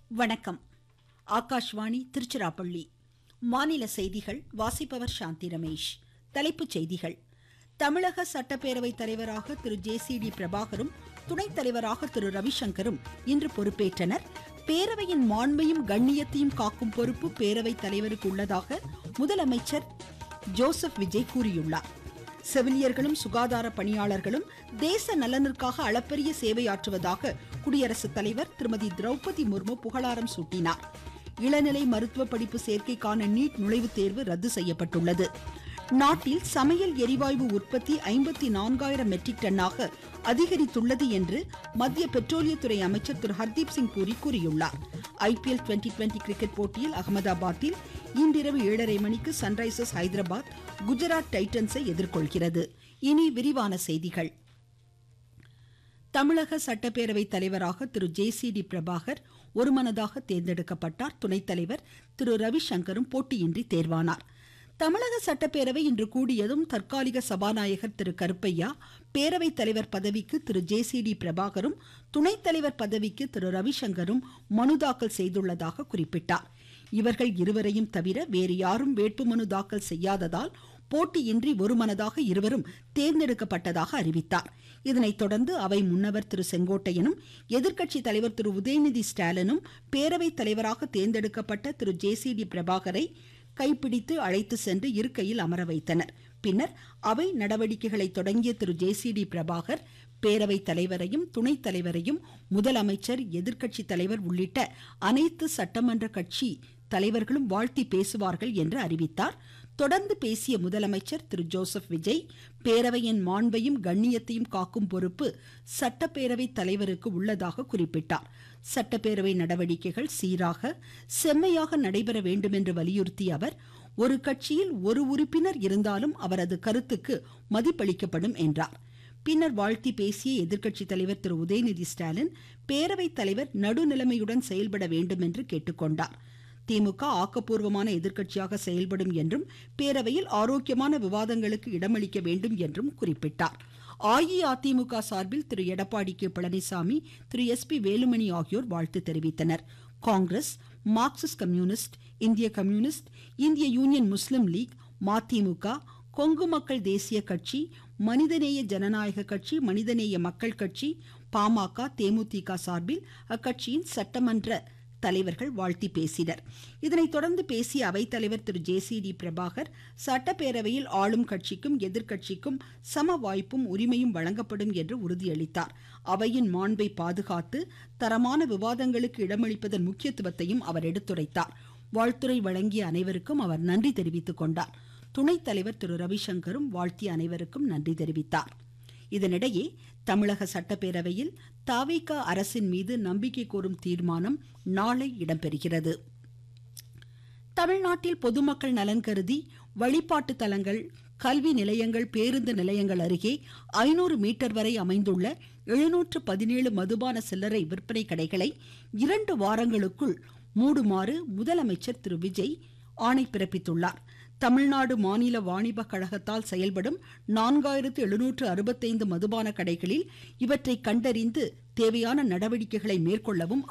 வணக்கம். ஆகாஷ்வாணி திருச்சிராப்பள்ளி. மாநில செய்திகள் வாசிப்பவர் சாந்தி ரமேஷ். தலைப்புச் செய்திகள். தமிழக சட்டப்பேரவை தலைவராக திரு ஜே.சி.டி. பிரபாகரும் துணைத் தலைவராக திரு ரவிசங்கரும் இன்று பொறுப்பேற்றனர். பேரவையின் மாண்பையும் கண்ணியத்தையும் காக்கும் பொறுப்பு பேரவைத் தலைவருக்கு உள்ளதாக முதலமைச்சர் ஜோசப் விஜய் கூறியுள்ளார். செவிலியர்களும் சுகாதார பணியாளர்களும் தேச நலனிற்காக அளப்பரிய சேவையாற்றுவதாக குடியரசுத் தலைவர் திருமதி திரௌபதி முர்மு புகழாரம் சூட்டினார். இளநிலை மருத்துவ படிப்பு சேர்க்கைக்கான நீட் நுழைவுத் தேர்வு ரத்து செய்யப்பட்டுள்ளது. நாட்டில் சமையல் எரிவாயு உற்பத்தி 54,000 மெட்ரிக் டன்னாக அதிகரித்துள்ளது என்று மத்திய பெட்ரோலியத்துறை அமைச்சர் திரு ஹர்தீப் சிங் பூரி கூறியுள்ளார். IPL 2020 கிரிக்கெட் போட்டியில் அகமதாபாத்தில் இன்றிரவு 7:30 மணிக்கு சன்ரைசர்ஸ் ஹைதராபாத் குஜராத் டைட்டன்ஸை எதிர்கொள்கிறது. இனி விரிவான செய்திகள். தமிழக சட்டப்பேரவை தலைவராக திரு ஜே.சி.டி. பிரபாகர் ஒருமனதாக தேர்ந்தெடுக்கப்பட்டார். துணைத் தலைவர் திரு ரவிசங்கரும் போட்டியின்றி தேர்வானார். தமிழக சட்டப்பேரவை இன்று கூடியதும் தற்காலிக சபாநாயகர் திரு கருப்பையா, பேரவைத் தலைவர் பதவிக்கு திரு ஜே.சி.டி. பிரபாகரும் துணைத் தலைவர் பதவிக்கு திரு ரவிசங்கரும் மனு தாக்கல் செய்துள்ளதாக குறிப்பிட்டார். இவர்கள் இருவரையும் தவிர வேறு யாரும் வேட்புமனு தாக்கல் செய்யாததால் போட்டியின்றி ஒருமனதாக இருவரும் தேர்ந்தெடுக்கப்பட்டதாக அறிவித்தார். இதனைத் தொடர்ந்து அவை முன்னவர் திரு செங்கோட்டையனும் எதிர்க்கட்சி தலைவர் திரு உதயநிதி ஸ்டாலினும் பேரவைத் தலைவராக தேர்ந்தெடுக்கப்பட்ட திரு ஜே.சி.டி. பிரபாகரை கைப்பிடித்து அழைத்து சென்று இருக்கையில் அமர வைத்தனர். பின்னர் அவை நடவடிக்கைகளை தொடங்கிய திரு ஜே.சி.டி. பிரபாகர் பேரவைத் தலைவரையும் துணைத் தலைவரையும் முதலமைச்சர், எதிர்க்கட்சி தலைவர் உள்ளிட்ட அனைத்து சட்டமன்ற கட்சி தலைவர்களும் வாழ்த்தி பேசுவார்கள் என்று அறிவித்தார். தொடர்ந்து பேசிய முதலமைச்சர் திரு ஜோசப் விஜய், பேரவையின் மாண்பையும் கண்ணியத்தையும் காக்கும் பொறுப்பு சட்டப்பேரவை தலைவருக்கு உள்ளதாக குறிப்பிட்டார். சட்டப்பேரவை நடவடிக்கைகள் சீராக செம்மையாக நடைபெற வேண்டும் என்று வலியுறுத்திய அவர், ஒரு கட்சியில் ஒரு உறுப்பினர் இருந்தாலும் அவரது கருத்துக்கு மதிப்பளிக்கப்படும் என்றார். பின்னர் வாழ்த்தி பேசிய எதிர்க்கட்சி தலைவர் திரு உதயநிதி ஸ்டாலின், பேரவைத் தலைவர் நடுநிலைமையுடன் செயல்பட வேண்டும் என்று கேட்டுக்கொண்டார். திமுக ஆக்கப்பூர்வமான எதிர்க்கட்சியாக செயல்படும் என்றும் பேரவையில் ஆரோக்கியமான விவாதங்களுக்கு இடமளிக்க வேண்டும் என்றும் குறிப்பிட்டார். அஇஅதிமுக சார்பில் திரு எடப்பாடி கே பழனிசாமி, திரு எஸ்.பி. வேலுமணி ஆகியோர் வாழ்த்து தெரிவித்தனர். காங்கிரஸ், மார்க்சிஸ்ட் கம்யூனிஸ்ட், இந்திய கம்யூனிஸ்ட், இந்திய யூனியன் முஸ்லிம் லீக், மதிமுக, கொங்கு மக்கள் தேசிய கட்சி, மனிதநேய ஜனநாயக கட்சி, மனிதநேய மக்கள் கட்சி, பாமக, தேமுதிக சார்பில் அக்கட்சியின் சட்டமன்ற தலைவர்கள் வாழ்த்தி பேசினர். இதனைத் தொடர்ந்து பேசிய அவைத்தலைவர் திரு ஜே.சி.டி. பிரபாகர், சட்டப்பேரவையில் ஆளும் கட்சிக்கும் எதிர்க்கட்சிக்கும் சம வாய்ப்பும் உரிமையும் வழங்கப்படும் என்று உறுதியளித்தார். அவையின் மாண்பை பாதுகாத்து தரமான விவாதங்களுக்கு இடமளிப்பதன் முக்கியத்துவத்தையும் அவர் எடுத்துரைத்தார். வாழ்த்துரை வழங்கிய அனைவருக்கும் அவர் நன்றி தெரிவித்துக் கொண்டார். துணைத் தலைவர் திரு ரவிசங்கரும் வாழ்த்திய அனைவருக்கும் நன்றி தெரிவித்தார். இதனிடையே தமிழக சட்டப்பேரவையில் தவிக அரசின் மீது நம்பிக்கை கோரும் தீர்மானம் நாளை இடம்பெறுகிறது. தமிழ்நாட்டில் பொதுமக்கள் நலன் கருதி வழிபாட்டு தலங்கள், கல்வி நிலையங்கள், பேருந்து நிலையங்கள் அருகே 500 மீட்டர் வரை அமைந்துள்ள 717 மதுபான சில்லறை விற்பனை கடைகளை 2 வாரங்களுக்குள் மூடுமாறு முதலமைச்சர் திரு விஜய் ஆணை பிறப்பித்துள்ளார். தமிழ்நாடு மாநில வாணிப கழகத்தால் செயல்படும் 4765 மதுபான கடைகளில் இவற்றை கண்டறிந்து தேவையான நடவடிக்கைகளை மேற்கொள்ளவும்